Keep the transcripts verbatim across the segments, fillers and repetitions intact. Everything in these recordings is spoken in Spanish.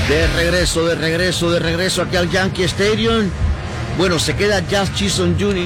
De regreso, de regreso, de regreso aquí al Yankee Stadium. Bueno, se queda Jazz Chisholm junior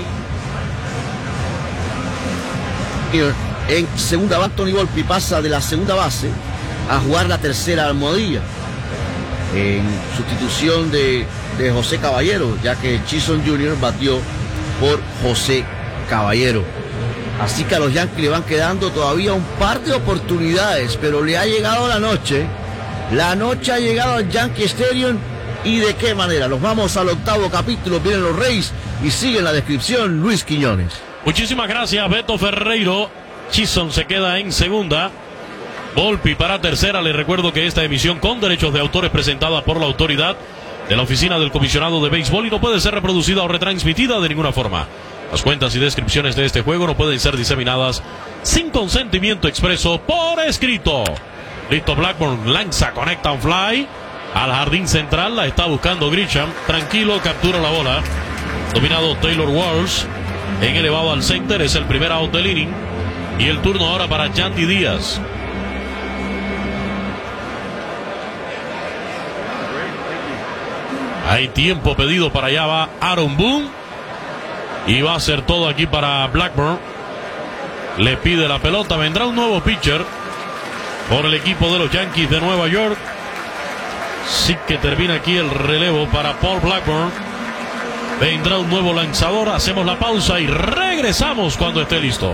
en segunda base. Tony Volpi pasa de la segunda base a jugar la tercera almohadilla en sustitución de, de José Caballero, ya que Chisholm junior batió por José Caballero. Así que a los Yankees le van quedando todavía un par de oportunidades, pero le ha llegado la noche. La noche ha llegado al Yankee Stadium. ¿Y de qué manera? Nos vamos al octavo capítulo. Vienen los Rays y sigue en la descripción Luis Quiñones. Muchísimas gracias, Beto Ferreiro. Chisholm se queda en segunda. Volpi para tercera. Les recuerdo que esta emisión con derechos de autor es presentada por la autoridad de la Oficina del Comisionado de Béisbol y no puede ser reproducida o retransmitida de ninguna forma. Las cuentas y descripciones de este juego no pueden ser diseminadas sin consentimiento expreso por escrito. Listo, Blackburn lanza, conecta un fly al jardín central, la está buscando Grisham, tranquilo, captura la bola. Dominado Taylor Walsh, en elevado al center, es el primer out del inning. Y el turno ahora para Yandy Díaz. Hay tiempo pedido para allá, va Aaron Boone. Y va a ser todo aquí para Blackburn. Le pide la pelota, vendrá un nuevo pitcher por el equipo de los Yankees de Nueva York. Sí que termina aquí el relevo para Paul Blackburn. Vendrá un nuevo lanzador, hacemos la pausa y regresamos cuando esté listo.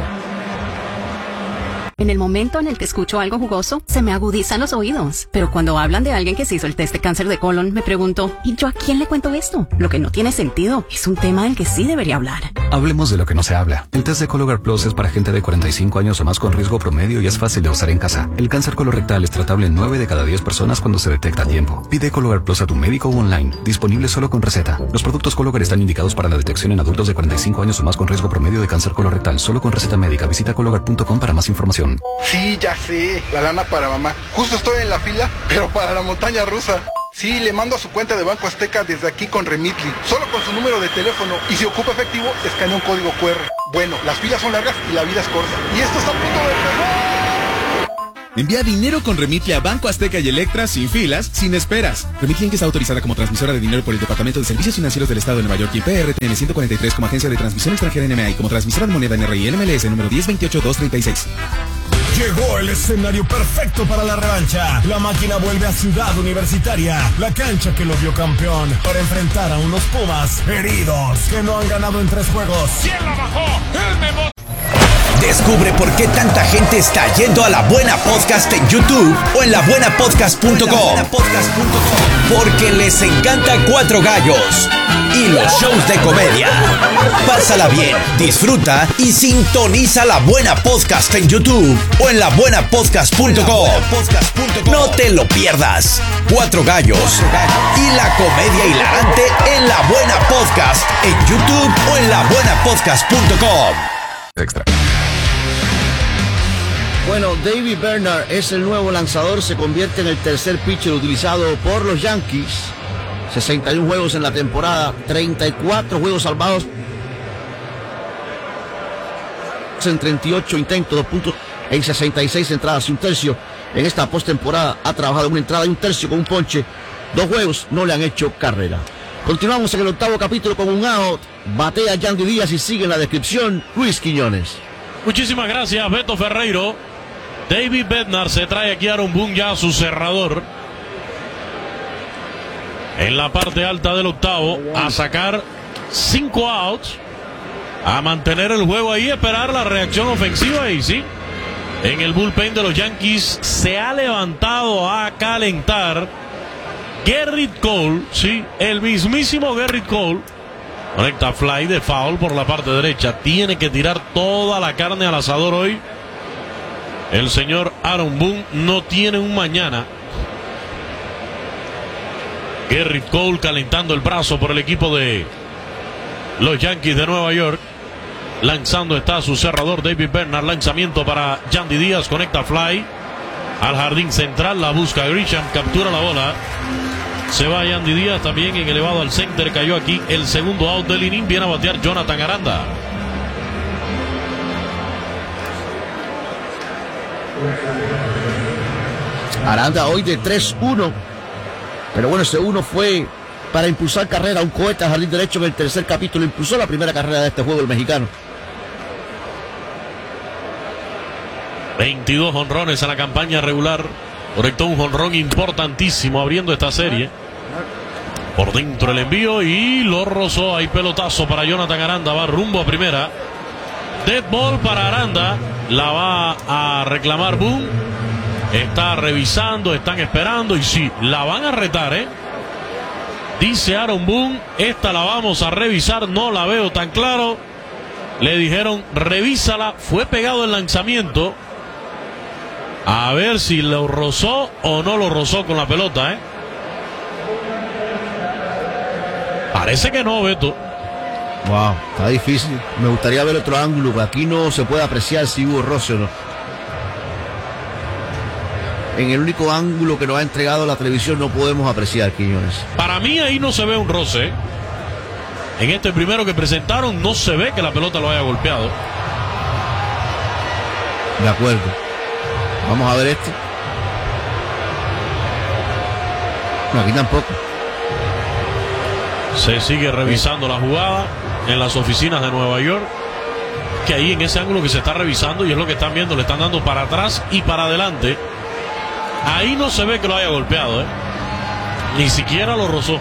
En el momento en el que escucho algo jugoso, se me agudizan los oídos. Pero cuando hablan de alguien que se hizo el test de cáncer de colon, me pregunto, ¿y yo a quién le cuento esto? Lo que no tiene sentido. Es un tema del que sí debería hablar. Hablemos de lo que no se habla. El test de Cologuard Plus es para gente de cuarenta y cinco años o más con riesgo promedio y es fácil de usar en casa. El cáncer colorectal es tratable en nueve de cada diez personas cuando se detecta a tiempo. Pide Cologuard Plus a tu médico o online. Disponible solo con receta. Los productos Cologuard están indicados para la detección en adultos de cuarenta y cinco años o más con riesgo promedio de cáncer colorectal. Solo con receta médica. Visita cologuard punto com para más información. Sí, ya sé, la lana para mamá. Justo estoy en la fila, pero para la montaña rusa. Sí, le mando a su cuenta de Banco Azteca desde aquí con Remitly. Solo con su número de teléfono. Y si ocupa efectivo, escanea un código cu erre. Bueno, las filas son largas y la vida es corta. Y esto está a punto de empezar. Envía dinero con Remitly a Banco Azteca y Electra sin filas, sin esperas. Remitly está autorizada como transmisora de dinero por el Departamento de Servicios Financieros del Estado de Nueva York y P R T N ciento cuarenta y tres como agencia de transmisión extranjera N M A y como transmisora de moneda N R I N M L S número diez veintiocho dos treinta y seis. Llegó el escenario perfecto para la revancha. La máquina vuelve a Ciudad Universitaria, la cancha que lo vio campeón, para enfrentar a unos Pumas heridos que no han ganado en tres juegos. ¿Quién la bajó? ¡El memo! Descubre por qué tanta gente está yendo a La Buena Podcast en YouTube o en la buena podcast punto com. Porque les encanta Cuatro Gallos y los shows de comedia. Pásala bien, disfruta y sintoniza La Buena Podcast en YouTube o en la buena podcast punto com. No te lo pierdas. Cuatro Gallos y la comedia hilarante en La Buena Podcast en YouTube o en la buena podcast punto com. Extra. Bueno, David Bernard es el nuevo lanzador, se convierte en el tercer pitcher utilizado por los Yankees. sesenta y uno juegos en la temporada, treinta y cuatro juegos salvados en treinta y ocho intentos, dos puntos en sesenta y seis entradas y un tercio. En esta postemporada ha trabajado una entrada y un tercio con un ponche. Dos juegos no le han hecho carrera. Continuamos en el octavo capítulo con un out. Batea Yandy Díaz y sigue en la descripción Luis Quiñones. Muchísimas gracias, Beto Ferreiro. David Bednar se trae aquí a Aaron Boone ya a su cerrador. En la parte alta del octavo, a sacar cinco outs, a mantener el juego ahí, esperar la reacción ofensiva. Y sí, en el bullpen de los Yankees se ha levantado a calentar Gerrit Cole, sí, el mismísimo Gerrit Cole. Conecta fly de foul por la parte derecha. Tiene que tirar toda la carne al asador hoy. El señor Aaron Boone no tiene un mañana. Gerrit Cole calentando el brazo por el equipo de los Yankees de Nueva York. Lanzando está su cerrador David Bernard. Lanzamiento para Yandy Díaz. Conecta fly al jardín central. La busca Grisham. Captura la bola. Se va Yandy Díaz también en elevado al center. Cayó aquí el segundo out del inning. Viene a batear Jonathan Aranda. Aranda hoy de tres uno. Pero bueno, ese uno fue para impulsar carrera, un cohete a jardín derecho en el tercer capítulo. Impulsó la primera carrera de este juego el mexicano. veintidós jonrones en la campaña regular. Conectó un jonrón importantísimo abriendo esta serie. Por dentro el envío y lo rozó. Hay pelotazo para Jonathan Aranda. Va rumbo a primera. Dead ball para Aranda. La va a reclamar Boone. Está revisando, están esperando y sí, la van a retar, ¿eh? Dice Aaron Boone, esta la vamos a revisar, no la veo tan claro. Le dijeron, revísala, fue pegado el lanzamiento. A ver si lo rozó o no lo rozó con la pelota, ¿eh? Parece que no, Beto. Wow, está difícil. Me gustaría ver otro ángulo, aquí no se puede apreciar si hubo roce o no. En el único ángulo que nos ha entregado la televisión no podemos apreciar, Quiñones. Para mí ahí no se ve un roce. En este primero que presentaron no se ve que la pelota lo haya golpeado. De acuerdo. Vamos a ver este. No, aquí tampoco. Se sigue revisando la jugada en las oficinas de Nueva York. Que ahí en ese ángulo que se está revisando y es lo que están viendo, le están dando para atrás y para adelante. Ahí no se ve que lo haya golpeado, ¿eh? Ni siquiera lo rozó.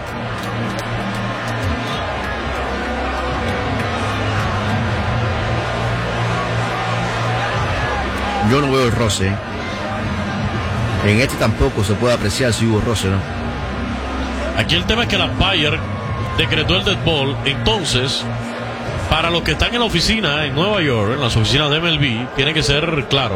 Yo no veo el roce, ¿eh? En este tampoco se puede apreciar si hubo roce, ¿no? Aquí el tema es que el umpire decretó el dead ball. Entonces, para los que están en la oficina en Nueva York, en las oficinas de M L B, tiene que ser claro.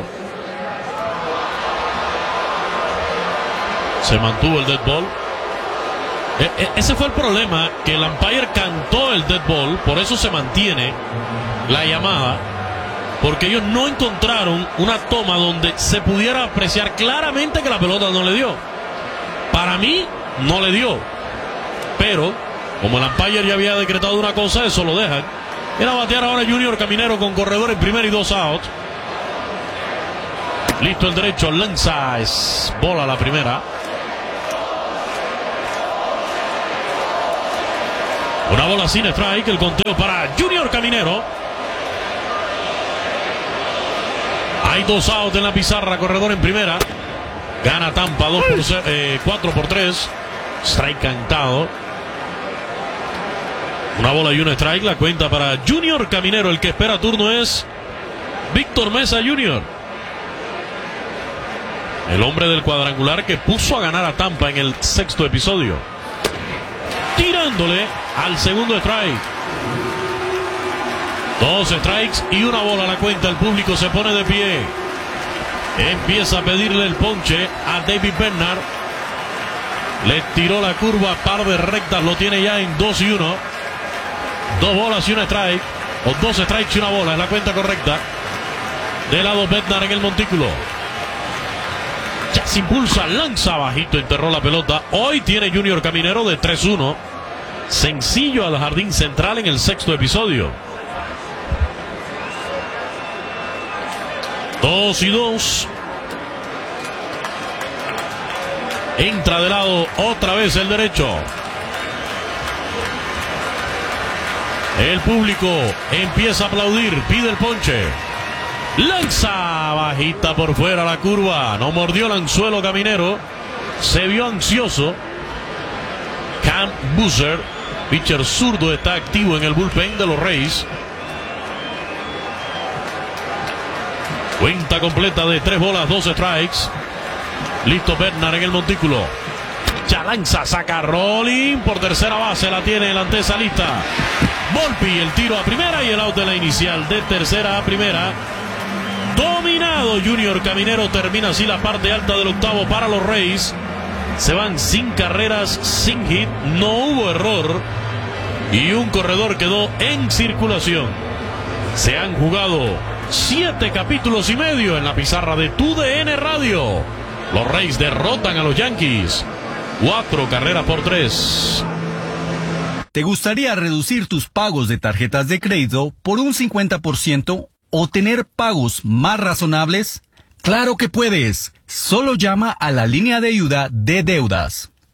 Se mantuvo el dead ball. E- e- ese fue el problema, que el umpire cantó el dead ball, por eso se mantiene la llamada, porque ellos no encontraron una toma donde se pudiera apreciar claramente que la pelota no le dio. Para mí, no le dio. Pero, como el umpire ya había decretado una cosa, eso lo dejan. Era batear ahora Junior Caminero con corredor en primera y dos outs. Listo el derecho, lanza, es bola la primera. Una bola sin strike, el conteo para Junior Caminero. Hay dos outs en la pizarra, corredor en primera. Gana Tampa dos por cero, eh, cuatro por tres. Strike cantado. Una bola y un strike, la cuenta para Junior Caminero. El que espera turno es Víctor Mesa junior El hombre del cuadrangular que puso a ganar a Tampa en el sexto episodio. Tirándole al segundo strike. Dos strikes y una bola a la cuenta. El público se pone de pie. Empieza a pedirle el ponche a David Bednar. Le tiró la curva, par de rectas, lo tiene ya en dos y uno. Dos bolas y un strike. O dos strikes y una bola, es la cuenta correcta. De lado Bednar en el montículo. Ya se impulsa, lanza bajito, enterró la pelota. Hoy tiene Junior Caminero de tres uno. Sencillo al jardín central en el sexto episodio. Dos y dos. Entra de lado otra vez el derecho. El público empieza a aplaudir, pide el ponche. Lanza bajita por fuera la curva. No mordió el anzuelo Caminero. Se vio ansioso. Cam Boozer, pitcher zurdo, está activo en el bullpen de los Rays. Cuenta completa de tres bolas, dos strikes. Listo Bednar en el montículo. Ya lanza, saca rolling por tercera base, la tiene el antesalista. Volpi, el tiro a primera y el out de la inicial de tercera a primera. Dominado Junior Caminero, termina así la parte alta del octavo para los Rays. Se van sin carreras, sin hit, no hubo error y un corredor quedó en circulación. Se han jugado siete capítulos y medio en la pizarra de Tu D N Radio. Los Rays derrotan a los Yankees. Cuatro carreras por tres. ¿Te gustaría reducir tus pagos de tarjetas de crédito por un cincuenta por ciento o tener pagos más razonables? ¡Claro que puedes! Solo llama a la línea de ayuda de deudas.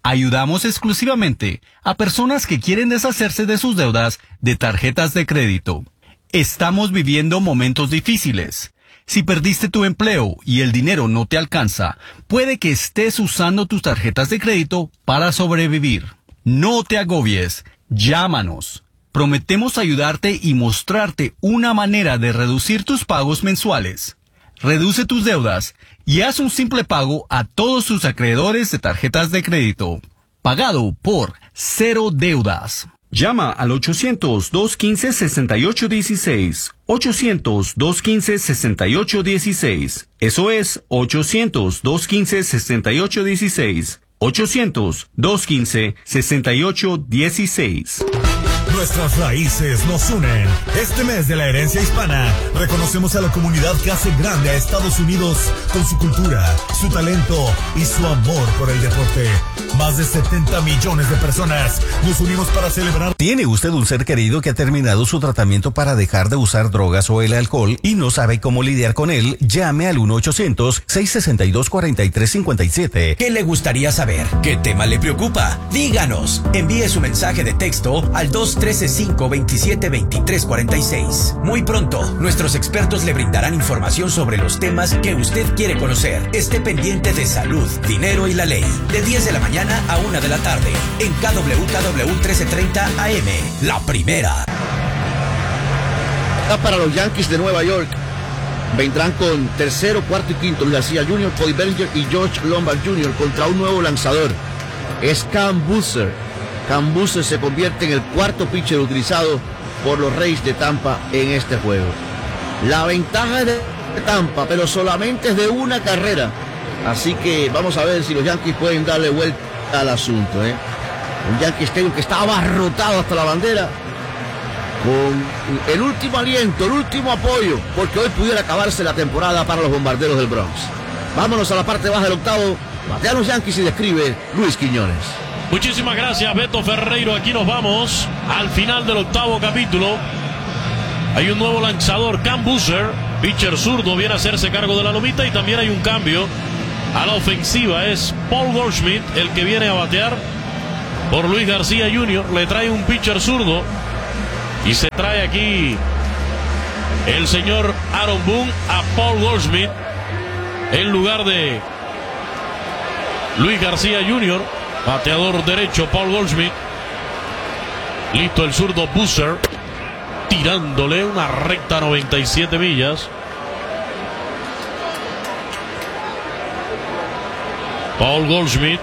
Ayudamos exclusivamente a personas que quieren deshacerse de sus deudas de tarjetas de crédito. Estamos viviendo momentos difíciles. Si perdiste tu empleo y el dinero no te alcanza, puede que estés usando tus tarjetas de crédito para sobrevivir. No te agobies. Llámanos. Prometemos ayudarte y mostrarte una manera de reducir tus pagos mensuales. Reduce tus deudas y haz un simple pago a todos tus acreedores de tarjetas de crédito. Pagado por Cero Deudas. Llama al ochocientos, dos quince, sesenta y ocho dieciséis. ochocientos, dos quince, sesenta y ocho dieciséis. Eso es ochocientos, dos quince, sesenta y ocho dieciséis. ochocientos, dos quince, sesenta y ocho dieciséis. Nuestras raíces nos unen. Este mes de la herencia hispana, reconocemos a la comunidad que hace grande a Estados Unidos con su cultura, su talento y su amor por el deporte. Más de setenta millones de personas nos unimos para celebrar. ¿Tiene usted un ser querido que ha terminado su tratamiento para dejar de usar drogas o el alcohol y no sabe cómo lidiar con él? Llame al uno ochocientos, seis sesenta y dos, cuarenta y tres cincuenta y siete. ¿Qué le gustaría saber? ¿Qué tema le preocupa? Díganos. Envíe su mensaje de texto al dos uno tres, cinco dos siete, dos tres cuatro seis. Muy pronto, nuestros expertos le brindarán información sobre los temas que usted quiere conocer. Esté pendiente de salud, dinero y la ley. De diez de la mañana a una de la tarde. En K W K W trece treinta A M. La primera. Para los Yankees de Nueva York, vendrán con tercero, cuarto y quinto Luis García junior, Cody Bellinger y George Lombard junior contra un nuevo lanzador. Es Cam Boozer. Cam Boozer se convierte en el cuarto pitcher utilizado por los Rays de Tampa en este juego. La ventaja es de Tampa, pero solamente es de una carrera. Así que vamos a ver si los Yankees pueden darle vuelta al asunto, ¿eh? Un Yankee Stadium que está abarrotado hasta la bandera, con el último aliento, el último apoyo, porque hoy pudiera acabarse la temporada para los Bombarderos del Bronx. Vámonos a la parte baja del octavo. Batean los Yankees y describe Luis Quiñones. Muchísimas gracias, Beto Ferreiro. Aquí nos vamos al final del octavo capítulo. Hay un nuevo lanzador, Cam Boozer, pitcher zurdo, viene a hacerse cargo de la lomita, y también hay un cambio a la ofensiva. Es Paul Goldschmidt el que viene a batear por Luis García junior Le trae un pitcher zurdo y se trae aquí el señor Aaron Boone a Paul Goldschmidt en lugar de Luis García junior Bateador derecho Paul Goldschmidt. Listo el zurdo Boozer, tirándole una recta noventa y siete millas. Paul Goldschmidt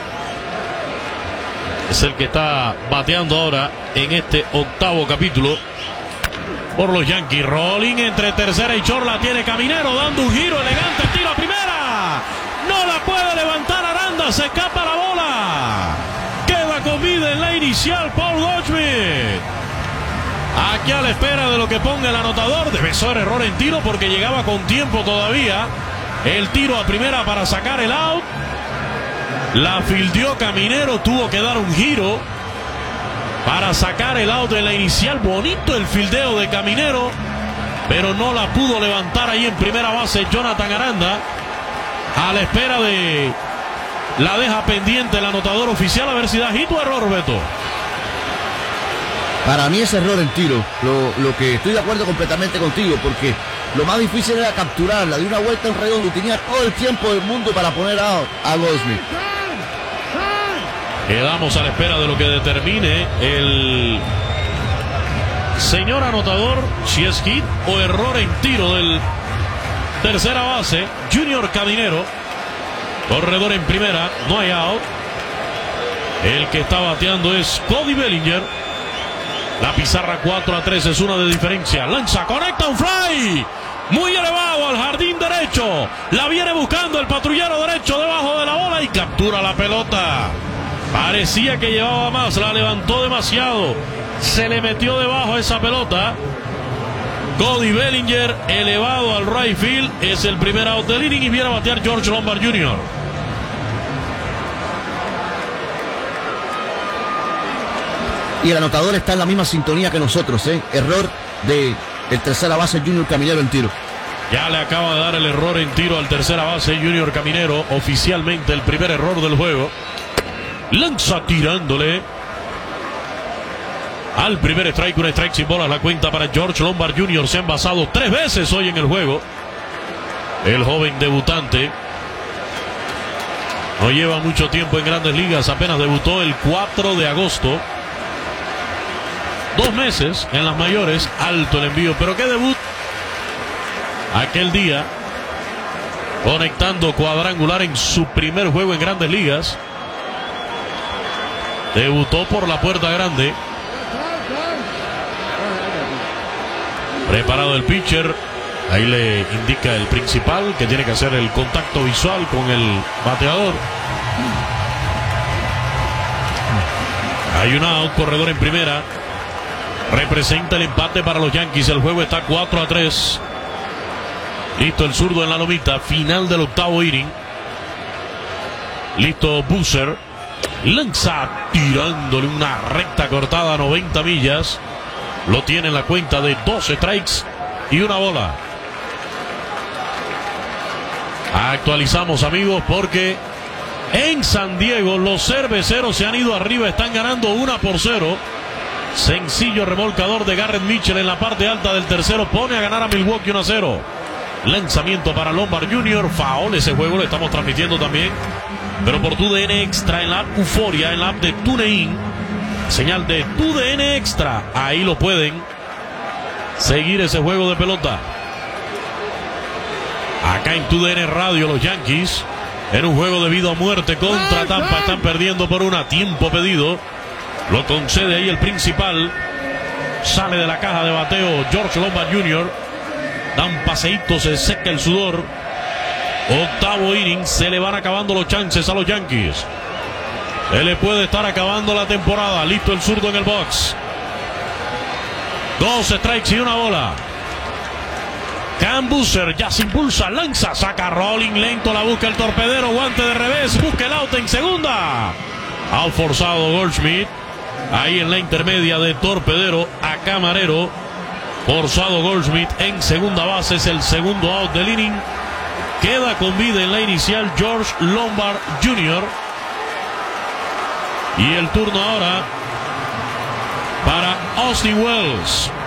es el que está bateando ahora en este octavo capítulo por los Yankees. Rolling entre tercera y short, la tiene Caminero dando un giro elegante, tiro a primera, no la puede levantar Aranda, se escapa la bola, queda con vida en la inicial Paul Goldschmidt. Aquí a la espera de lo que ponga el anotador. Debe ser error en tiro porque llegaba con tiempo todavía el tiro a primera para sacar el out. La fildeó Caminero, tuvo que dar un giro para sacar el out en la inicial. Bonito el fildeo de Caminero, pero no la pudo levantar ahí en primera base Jonathan Aranda. A la espera de la deja pendiente el anotador oficial, a ver si da hit o error, Beto. Para mí es error en tiro, lo, lo que estoy de acuerdo completamente contigo, porque lo más difícil era capturarla de una vuelta en redondo, tenía todo el tiempo del mundo para poner a, a Goldschmidt. Quedamos a la espera de lo que determine el señor anotador, si es hit o error en tiro del tercera base, Junior Caminero. Corredor en primera, no hay out. El que está bateando es Cody Bellinger. La pizarra cuatro a tres es una de diferencia. Lanza, conecta un fly muy elevado al jardín derecho. La viene buscando el patrullero derecho debajo de la bola y captura la pelota. Parecía que llevaba más, la levantó demasiado, se le metió debajo esa pelota. Cody Bellinger elevado al right field, es el primer out del inning y viene a batear George Lombard junior Y el anotador está en la misma sintonía que nosotros, ¿eh? Error de el tercera base Junior Caminero en tiro. Ya le acaba de dar el error en tiro al tercera base Junior Caminero, oficialmente el primer error del juego. Lanza tirándole al primer strike, un strike sin bolas, la cuenta para George Lombard junior Se ha envasado tres veces hoy en el juego. El joven debutante no lleva mucho tiempo en Grandes Ligas, apenas debutó el cuatro de agosto. Dos meses en las mayores, alto el envío, pero qué debut aquel día, conectando cuadrangular en su primer juego en Grandes Ligas. Debutó por la puerta grande. Preparado el pitcher. Ahí le indica el principal que tiene que hacer el contacto visual con el bateador. Hay un out, corredor en primera. Representa el empate para los Yankees. El juego está cuatro a tres. Listo el zurdo en la lomita. Final del octavo inning. Listo Boozer. Lanza tirándole una recta cortada a noventa millas. Lo tiene en la cuenta de dos strikes y una bola. Actualizamos, amigos, porque en San Diego los cerveceros se han ido arriba. Están ganando una por cero. Sencillo remolcador de Garrett Mitchell en la parte alta del tercero. Pone a ganar a Milwaukee uno a cero. Lanzamiento para Lombard junior Foul. Ese juego lo estamos transmitiendo también, pero por T U D N Extra en la app Euforia, en la app de TuneIn. Señal de T U D N Extra. Ahí lo pueden seguir ese juego de pelota. Acá en T U D N Radio, los Yankees en un juego de vida o muerte contra Tampa. Están perdiendo por una. Tiempo pedido. Lo concede ahí el principal. Sale de la caja de bateo George Lombard junior Da un paseíto, se seca el sudor. Octavo inning. Se le van acabando los chances a los Yankees. Se le puede estar acabando la temporada. Listo el zurdo en el box. Dos strikes y una bola. Cam Boozer ya se impulsa, lanza, saca rolling lento, la busca el torpedero, guante de revés, busca el out en segunda. Out forzado Goldschmidt. Ahí en la intermedia de torpedero a Camarero. Forzado Goldschmidt en segunda base, es el segundo out del inning. Queda con vida en la inicial George Lombard junior Y el turno ahora para Austin Wells.